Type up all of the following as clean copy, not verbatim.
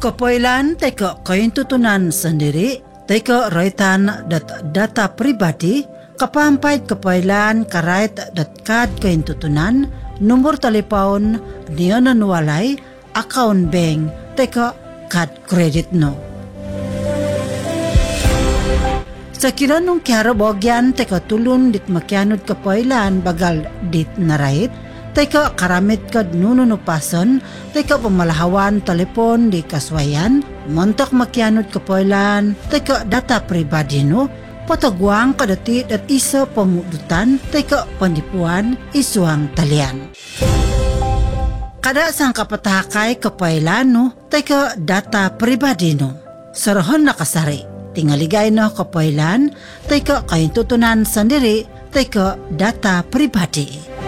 Kapailan teka kain tutunan sendiri, teka raitan data pribadi, kapampait kapailan karait kad kain tutunan, nomor telepon, niyonan walay, account bank, teka kad credit no. Sa kinanong kaya bogyan, teka tulun dit makianod kapailan bagal dit narait, teka karamit kad nununupason, teka pamalahawan telepon di kaswayan, montak makianod kapailan, teka data pribadi no, patagwang kadati at isa pamudutan, teka pandipuan, isuang talian. Kada sang kapatakay kapailan no, teka data pribadi no, sarahon nakasari. Tingaligay na kapailan, teka kain tutunan sendiri, teka data pribadi.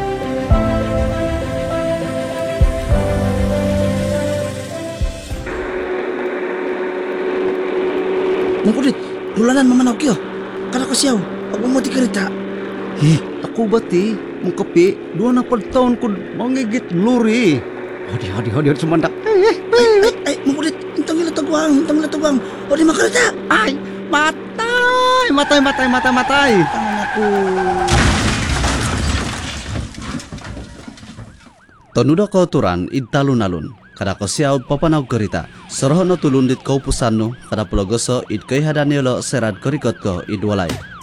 Mangkulit, rulanan mamanaw kyo. Kada ko siyaw, pag mo di karita. Ako ba ti? Mong kape, doon na pagtaon ko mangigit luri. Hadi, sumandak. Ay, mangkulit, hintang ila tagwang. O di makarita. Ay, matay! Tangan ako. Tonuda ko turan, idtalun-alun. Kada ko siyaw papanaw karita. Soroho no tulundit ko pusan no, kada pulogoso id kay hadaniolo serad korikot ko idwalay.